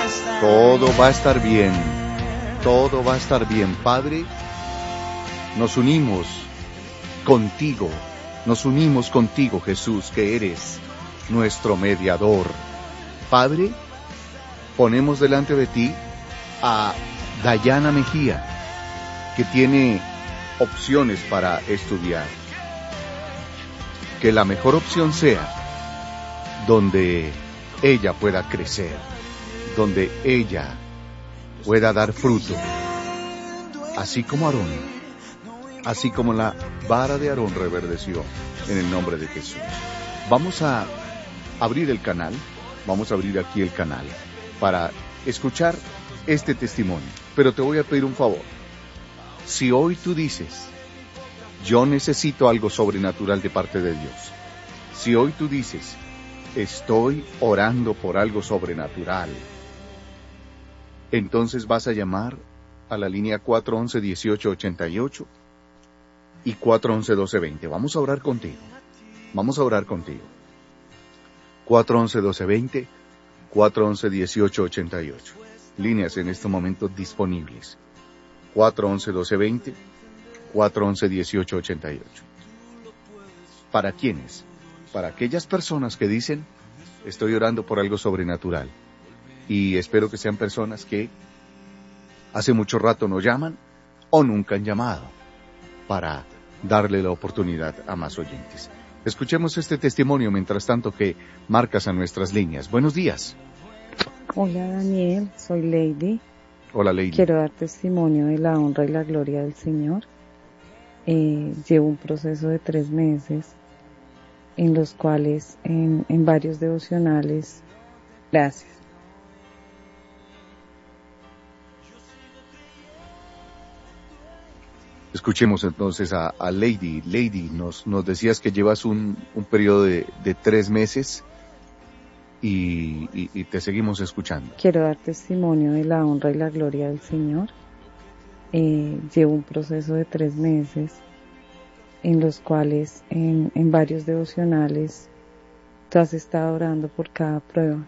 Todo va a estar bien. Todo va a estar bien. Padre, nos unimos contigo. Nos unimos contigo, Jesús, que eres nuestro mediador. Padre, ponemos delante de ti a Dayana Mejía, que tiene opciones para estudiar. Que la mejor opción sea donde ella pueda crecer, donde ella pueda dar fruto, así como Aarón, así como la vara de Aarón reverdeció, en el nombre de Jesús. Vamos a abrir el canal, vamos a abrir aquí el canal para escuchar este testimonio, pero te voy a pedir un favor. Si hoy tú dices, yo necesito algo sobrenatural de parte de Dios, si hoy tú dices, estoy orando por algo sobrenatural, entonces vas a llamar a la línea 411-1888 y 411-1220. Vamos a orar contigo. Vamos a orar contigo. 411-1220, 411-1888. Líneas en este momento disponibles. 411-1220, 411-1888. ¿Para quiénes? Para aquellas personas que dicen, estoy orando por algo sobrenatural. Y espero que sean personas que hace mucho rato no llaman o nunca han llamado, para darle la oportunidad a más oyentes. Escuchemos este testimonio mientras tanto que marcas a nuestras líneas. Buenos días. Hola Daniel, soy Lady. Hola Lady. Quiero dar testimonio de la honra y la gloria del Señor. Llevo un proceso de 3 meses en los cuales en varios devocionales, gracias. Escuchemos entonces a Lady. Lady, nos decías que llevas un periodo de 3 meses y te seguimos escuchando. Quiero dar testimonio de la honra y la gloria del Señor. Llevo un proceso de 3 meses en los cuales en varios devocionales tú has estado orando por cada prueba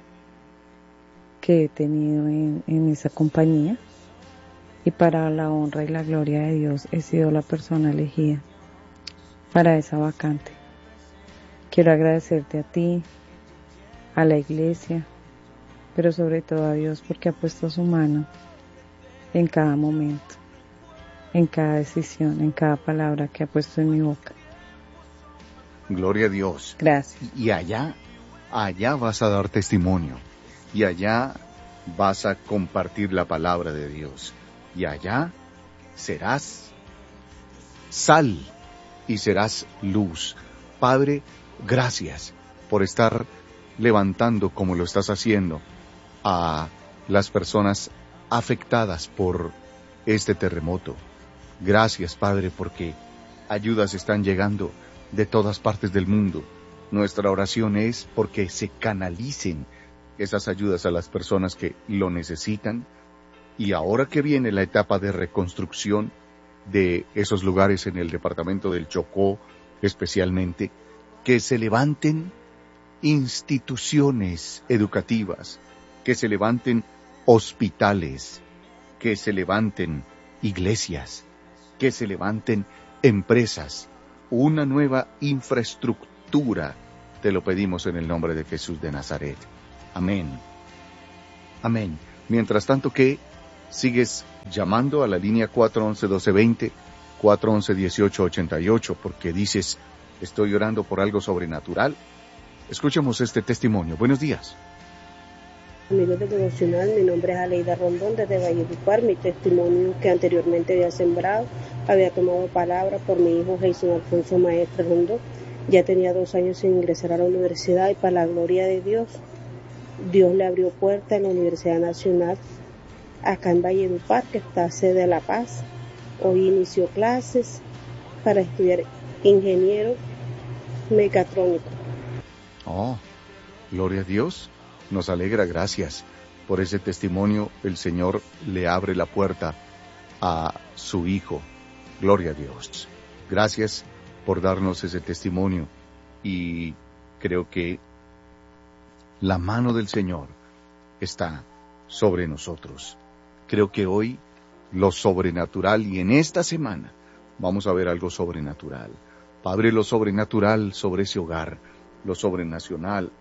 que he tenido en esa compañía. Y para la honra y la gloria de Dios he sido la persona elegida para esa vacante. Quiero agradecerte a ti, a la iglesia, pero sobre todo a Dios porque ha puesto su mano en cada momento, en cada decisión, en cada palabra que ha puesto en mi boca. Gloria a Dios. Gracias. Y allá vas a dar testimonio, y allá vas a compartir la palabra de Dios. Y allá serás sal y serás luz. Padre, gracias por estar levantando, como lo estás haciendo, a las personas afectadas por este terremoto. Gracias, Padre, porque ayudas están llegando de todas partes del mundo. Nuestra oración es porque se canalicen esas ayudas a las personas que lo necesitan. Y ahora que viene la etapa de reconstrucción de esos lugares en el departamento del Chocó, especialmente, que se levanten instituciones educativas, que se levanten hospitales, que se levanten iglesias, que se levanten empresas, una nueva infraestructura. Te lo pedimos en el nombre de Jesús de Nazaret. Amén. Amén. Mientras tanto que sigues llamando a la línea 411-1220, 411-1888, porque dices, estoy orando por algo sobrenatural. Escuchemos este testimonio. Buenos días. Amigos de Devocional, mi nombre es Aleida Rondón desde Valledupar. Mi testimonio que anteriormente había sembrado, había tomado palabra por mi hijo Jason Alfonso Maestre Rondón. Ya tenía 2 años sin ingresar a la universidad y para la gloria de Dios, Dios le abrió puerta en la Universidad Nacional acá en Valledupar, que está sede de La Paz. Hoy inició clases para estudiar ingeniero mecatrónico. Oh, gloria a Dios. Nos alegra, gracias por ese testimonio. El Señor le abre la puerta a su hijo. Gloria a Dios. Gracias por darnos ese testimonio. Y creo que la mano del Señor está sobre nosotros. Creo que hoy lo sobrenatural, y en esta semana vamos a ver algo sobrenatural. Padre, lo sobrenatural sobre ese hogar, lo sobrenatural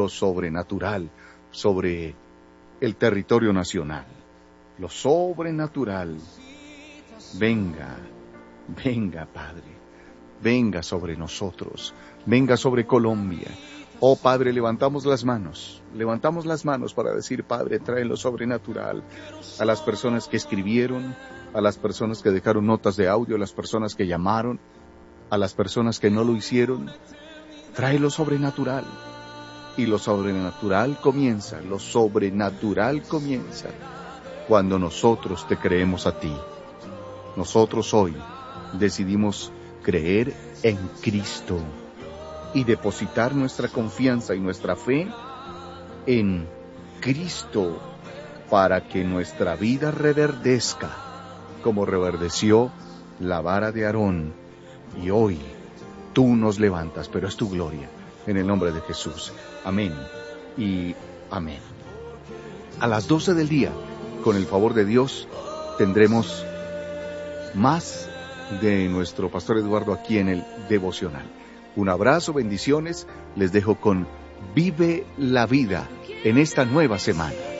sobre el territorio nacional, lo sobrenatural. Venga, Padre, venga sobre nosotros, venga sobre Colombia. Oh Padre, levantamos las manos para decir, Padre, trae lo sobrenatural a las personas que escribieron, a las personas que dejaron notas de audio, a las personas que llamaron, a las personas que no lo hicieron. Trae lo sobrenatural. Y lo sobrenatural comienza cuando nosotros te creemos a ti. Nosotros hoy decidimos creer en Cristo y depositar nuestra confianza y nuestra fe en Cristo para que nuestra vida reverdezca como reverdeció la vara de Aarón. Y hoy tú nos levantas, pero es tu gloria, en el nombre de Jesús. Amén y amén. A las 12 del día, con el favor de Dios, tendremos más de nuestro pastor Eduardo aquí en el devocional. Un abrazo, bendiciones. Les dejo con Vive la Vida en esta nueva semana.